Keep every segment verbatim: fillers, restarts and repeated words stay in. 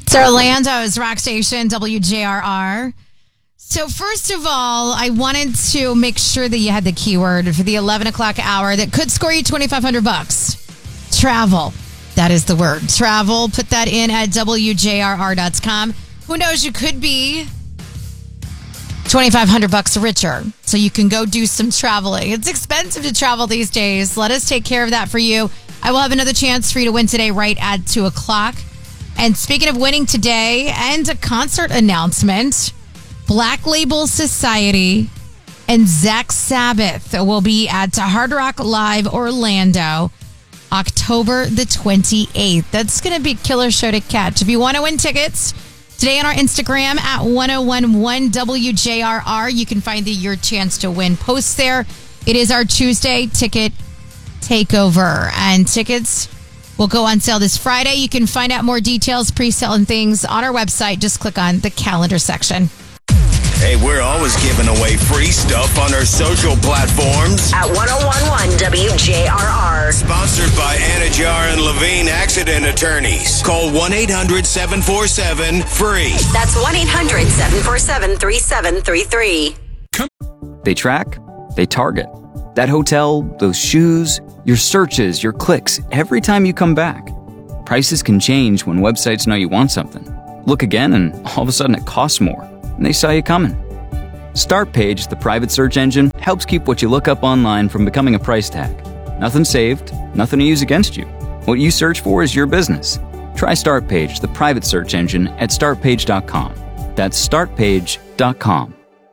It's Orlando's rock station, W J R R. So first of all, I wanted to make sure that you had the keyword for the eleven o'clock hour that could score you twenty-five hundred bucks. Travel. That is the word. Travel. Put that in at W J R R dot com. Who knows? You could be twenty-five hundred bucks richer. So you can go do some traveling. It's expensive to travel these days. Let us take care of that for you. I will have another chance for you to win today right at two o'clock. And speaking of winning today and a concert announcement, Black Label Society and Zach Sabbath will be at Hard Rock Live Orlando October the twenty-eighth. That's going to be a killer show to catch. If you want to win tickets, today on our Instagram at ten eleven W J R R, you can find the Your Chance to Win post there. It is our Tuesday ticket takeover, and tickets will go on sale this Friday. You can find out more details, pre-sale and things on our website. Just click on the calendar section. Hey, we're always giving away free stuff on our social platforms. At ten eleven W J R R. Sponsored by Anajar and Levine Accident Attorneys. Call one eight hundred seven four seven free. That's one eight hundred seven four seven three seven three three. They track, they target. That hotel, those shoes, your searches, your clicks, every time you come back. Prices can change when websites know you want something. Look again and all of a sudden it costs more, and they saw you coming. Startpage, the private search engine, helps keep what you look up online from becoming a price tag. Nothing saved, nothing to use against you. What you search for is your business. Try Startpage, the private search engine, at start page dot com. That's start page dot com.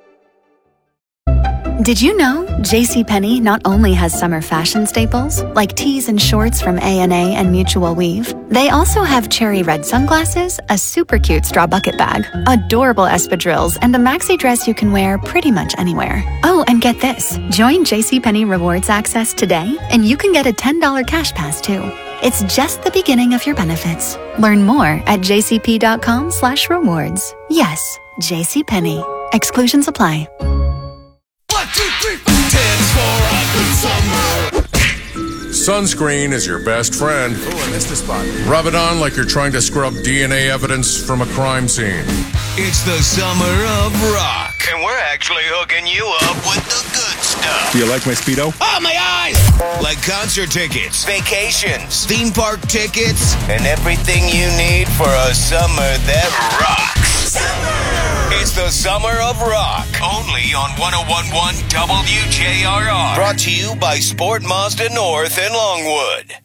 Did you know JCPenney not only has summer fashion staples, like tees and shorts from A and A and Mutual Weave, they also have cherry red sunglasses, a super cute straw bucket bag, adorable espadrilles, and a maxi dress you can wear pretty much anywhere. Oh, and get this. Join JCPenney Rewards Access today, and you can get a ten dollars cash pass, too. It's just the beginning of your benefits. Learn more at jcp.com slash rewards. Yes, JCPenney. Exclusions apply. One, two, three, four. Tens for a good summer. Sunscreen is your best friend. Oh, I missed a spot. Rub it on like you're trying to scrub D N A evidence from a crime scene. It's the summer of rock. And we're actually hooking you up with the good stuff. Do you like my Speedo? Oh, my eyes! Like concert tickets, vacations, theme park tickets, and everything you need for a summer that rocks. Summer! It's the Summer of Rock, only on ten eleven W J R R. Brought to you by Sport Mazda North in Longwood.